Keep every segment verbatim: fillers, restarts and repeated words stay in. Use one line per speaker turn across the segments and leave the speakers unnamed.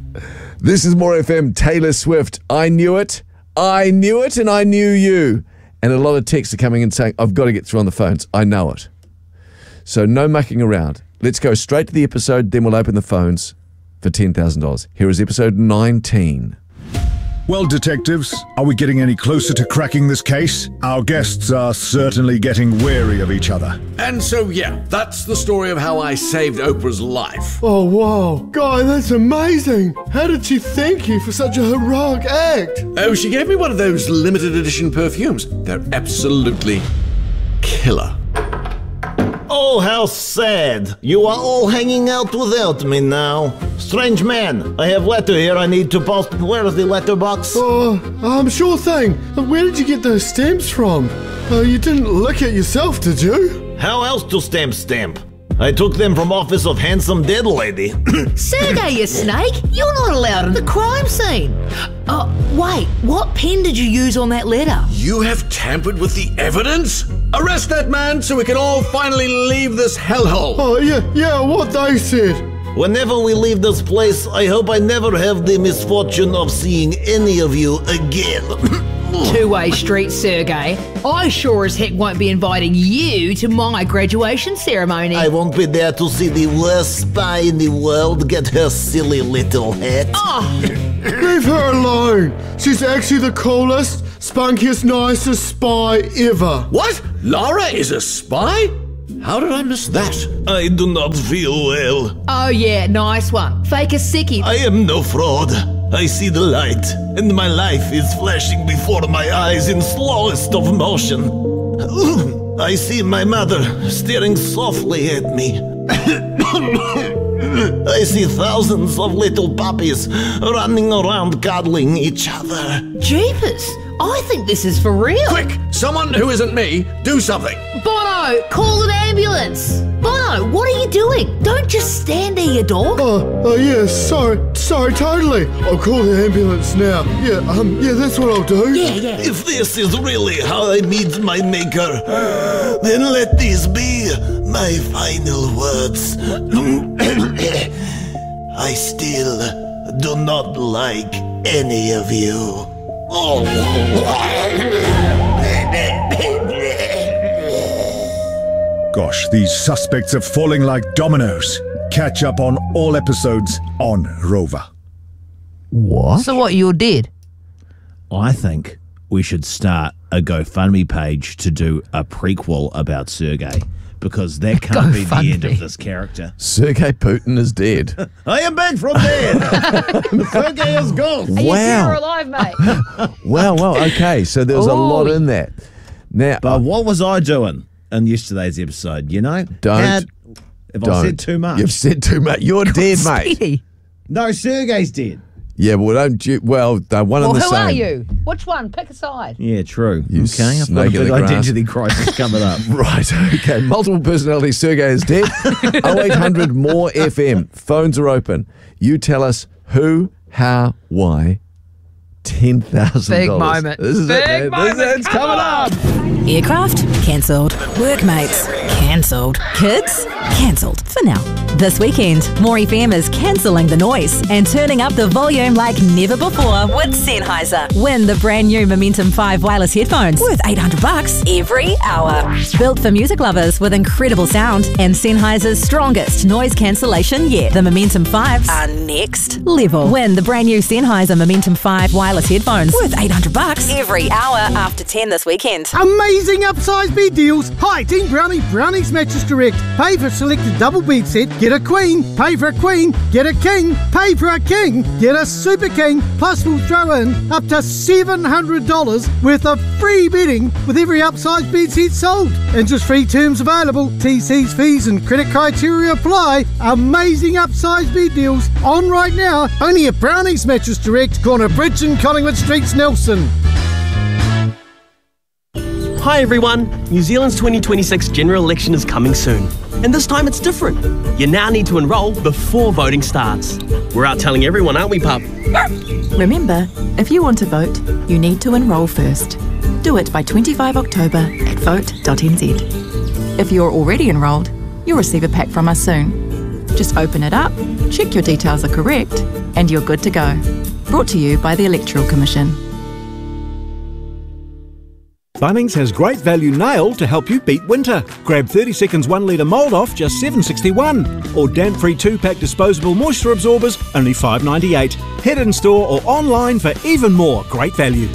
This is More F M, Taylor Swift. I knew it. I knew it and I knew you. And a lot of texts are coming in saying, I've got to get through on the phones. I know it. So no mucking around. Let's go straight to the episode, then we'll open the phones for ten thousand dollars. Here is episode nineteen.
Well, detectives, are we getting any closer to cracking this case? Our guests are certainly getting wary of each other.
And so, yeah, that's the story of how I saved Oprah's life.
Oh, wow. Guy, that's amazing. How did she thank you for such a heroic act?
Oh, she gave me one of those limited edition perfumes. They're absolutely killer.
Oh, how sad. You are all hanging out without me now. Strange man, I have letter here I need to post. Where is the letterbox?
Oh, um, sure thing. Where did you get those stamps from? Oh, you didn't lick it yourself, did you?
How else to stamp stamp? I took them from office of handsome dead lady.
Sergey, you snake! You're not allowed in the crime scene! Oh, wait, what pen did you use on that letter?
You have tampered with the evidence? Arrest that man so we can all finally leave this hellhole!
Oh, yeah, yeah, what they said.
Whenever we leave this place, I hope I never have the misfortune of seeing any of you again.
Two-way street, Sergey. I sure as heck won't be inviting you to my graduation ceremony.
I won't be there to see the worst spy in the world get her silly little head.
Oh.
Leave her alone. She's actually the coolest, spunkiest, nicest spy ever.
What? Lara is a spy? How did I miss that?
I do not feel well.
Oh yeah, nice one. Fake a sickie.
I am no fraud. I see the light, and my life is flashing before my eyes in slowest of motion. I see my mother staring softly at me. I see thousands of little puppies running around cuddling each other.
Jeepers, I think this is for real.
Quick, someone who isn't me, do something.
Bono, call an ambulance. Bono, what are you doing? Don't just stand there, you dog.
Oh, oh yeah, sorry, sorry, totally. I'll call the ambulance now. Yeah, um, yeah, that's what I'll do.
Yeah, yeah.
If this is really how I meet my maker, then let these be my final words. I still do not like any of you. Oh.
Gosh, these suspects are falling like dominoes. Catch up on all episodes on Rover.
What?
So what, you're dead?
I think we should start a GoFundMe page to do a prequel about Sergey, because that can't be the end of this character.
Sergey Putin is dead.
I am back from dead. Sergey is gone.
Are you dead or
Wow.
alive, mate?
Wow, well, okay. So there was a lot in that. Now,
But what was I doing in yesterday's episode, you know?
Don't.
Had, have
don't.
I said too much?
You've said too much. You're dead, mate.
Speedy.
No, Sergey's dead.
Yeah, well, don't you? Well, they're one
Well,
and the
who
same.
are you? Which one? Pick a side.
Yeah, true.
You
okay, I've got a
snake in
big
the grass.
identity crisis coming up.
Right, okay. Multiple personality, Sergey is dead. oh eight hundred more F M. Phones are open. You tell us who, how, why. ten thousand dollars.
Big moment.
This is
Big
it, man.
moment.
This is it. It's
Come
coming
on.
up.
Aircraft? Cancelled. Workmates? Cancelled. Kids? Cancelled. For now. This weekend, More F M is cancelling the noise and turning up the volume like never before with Sennheiser. Win the brand new Momentum five wireless headphones worth eight hundred bucks every hour. Built for music lovers with incredible sound and Sennheiser's strongest noise cancellation yet. The Momentum fives are next level. Win the brand new Sennheiser Momentum five wireless headphones worth eight hundred bucks every hour after ten this weekend.
Amazing upsize bed deals. Hi, Team Brownie, Brownie's Mattress Direct. Pay for selected double bed set, get a queen. Pay for a queen, get a king. Pay for a king, get a super king. Plus we'll throw in up to seven hundred dollars worth of free bedding with every upsize bed set sold. Interest-free terms available. T Cs, fees and credit criteria apply. Amazing upsize bed deals on right now. Only at Brownie's Mattress Direct, corner Bridge and Collingwood Streets, Nelson.
Hi everyone, New Zealand's twenty twenty-six general election is coming soon, and this time it's different. You now need to enrol before voting starts. We're out telling everyone, aren't we, pup?
Remember, if you want to vote, you need to enrol first. Do it by twenty-fifth of October at vote dot n z. If you're already enrolled, you'll receive a pack from us soon. Just open it up, check your details are correct, and you're good to go. Brought to you by the Electoral Commission.
Bunnings has great value nail to help you beat winter. Grab thirty seconds one litre mould off, just seven dollars sixty-one. Or damp-free two-pack disposable moisture absorbers, only five dollars ninety-eight. Head in store or online for even more great value.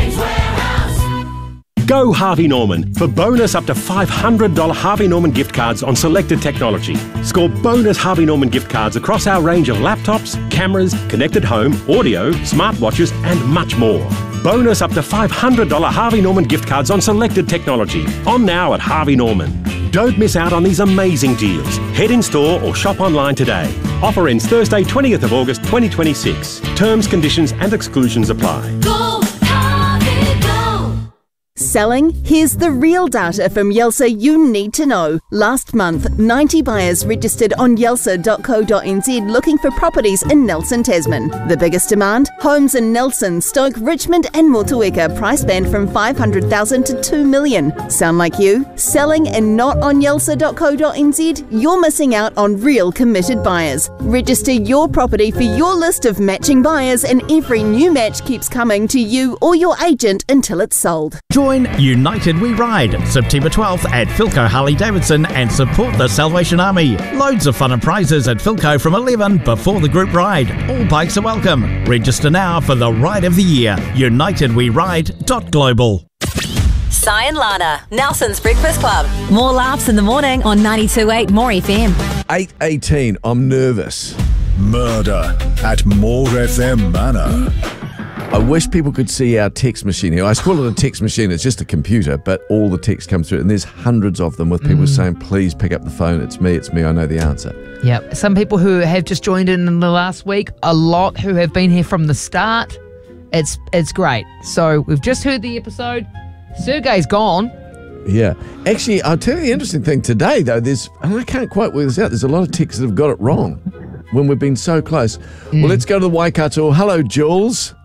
Go Harvey Norman for bonus up to five hundred dollars Harvey Norman gift cards on selected technology. Score bonus Harvey Norman gift cards across our range of laptops, cameras, connected home, audio, smartwatches and much more. Bonus up to five hundred dollars Harvey Norman gift cards on selected technology. On now at Harvey Norman. Don't miss out on these amazing deals. Head in store or shop online today. Offer ends Thursday, twentieth of August twenty twenty-six. Terms, conditions and exclusions apply.
Go, Harvey, go!
Selling? Here's the real data from Yelsa you need to know. Last month, ninety buyers registered on yelsa dot co dot n z looking for properties in Nelson, Tasman. The biggest demand? Homes in Nelson, Stoke, Richmond and Motueka, price band from five hundred thousand dollars to two million dollars. Sound like you? Selling and not on yelsa dot co dot n z? You're missing out on real committed buyers. Register your property for your list of matching buyers and every new match keeps coming to you or your agent until it's sold.
Join United We Ride September twelfth at Philco Harley Davidson and support the Salvation Army. Loads of fun and prizes at Philco from eleven before the group ride. All bikes are welcome. Register now for the Ride of the Year. united we ride dot global.
Si and Lana, Nelson's Breakfast Club. More laughs in the morning on ninety-two point eight More F M.
eight eighteen, I'm nervous.
Murder at More F M Manor.
I wish people could see our text machine here. I call it a text machine. It's just a computer, but all the text comes through, and there's hundreds of them with people
Mm.
saying, please pick up the phone. It's me, it's me, I know the answer.
Yep. Some people who have just joined in in the last week, a lot who have been here from the start. It's it's great. So we've just heard the episode. Sergey's gone.
Yeah. Actually, I'll tell you the interesting thing today, though. There's, and I can't quite work this out, there's a lot of texts that have got it wrong when we've been so close. Well, let's go to the Waikato. Hello, Jules.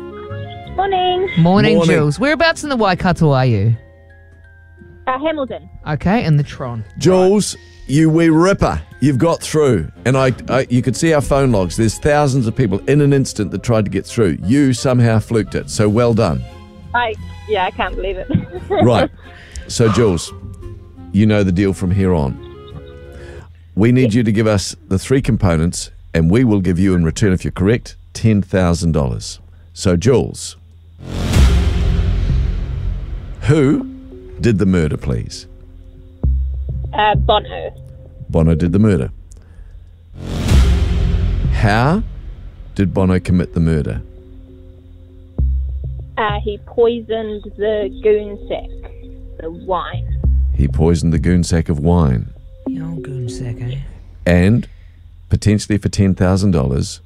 Morning.
Morning,
Morning.
Jules. Whereabouts in the Waikato are you?
Uh, Hamilton.
Okay, in the Tron.
Jules, you wee ripper. You've got through. And I, I, you could see our phone logs. There's thousands of people in an instant that tried to get through. You somehow fluked it. So well done.
I yeah, I can't believe it.
Right. So, Jules, you know the deal from here on. We need you to give us the three components, and we will give you in return, if you're correct, ten thousand dollars. So, Jules, who did the murder, please?
Uh, Bono.
Bono did the murder. How did Bono commit the murder?
Uh, he poisoned the goon sack, the wine.
He poisoned the goon sack of wine.
The old goon sack, eh?
And, potentially for ten thousand dollars,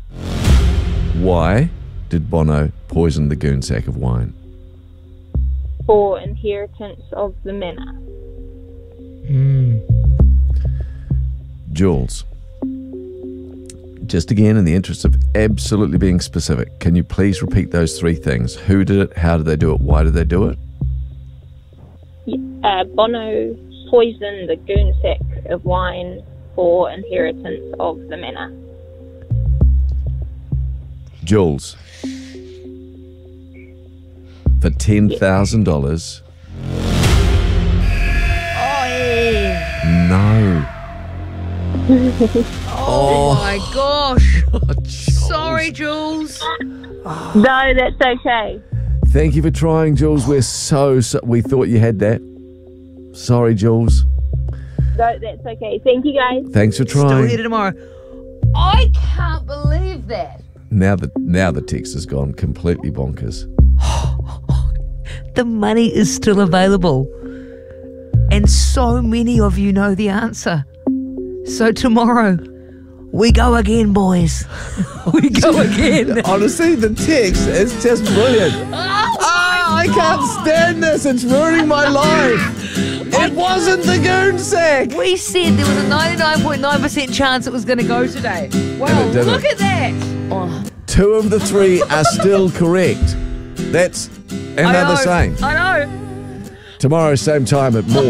why did Bono poison the goon sack of wine?
For inheritance of the manor.
Hmm.
Jules, just again in the interest of absolutely being specific, can you please repeat those three things? Who did it? How did they do it? Why did they do it?
Uh, Bono poisoned the goon sack of wine for inheritance of the manor.
Jules, for ten thousand dollars.
Oh, yeah.
No.
Oh, my gosh. Sorry, Jules.
No, that's okay.
Thank you for trying, Jules. We're so, so we thought you had that. Sorry, Jules.
No, that's okay. Thank you, guys.
Thanks for
Still
trying.
here tomorrow. I can't believe that.
Now the now the text has gone completely bonkers.
The money is still available. And so many of you know the answer. So tomorrow, we go again, boys. We go again.
Honestly, the text is just brilliant.
Oh,
Oh, I can't stand this. It's ruining my life. It wasn't the goon sack.
We said there was a ninety-nine point nine percent chance it was going to go today. Well,
it didn't.
look at that. Oh,
Two of the three are still correct. That's, and
I
they're the
know,
same.
I know.
Tomorrow, same time at More.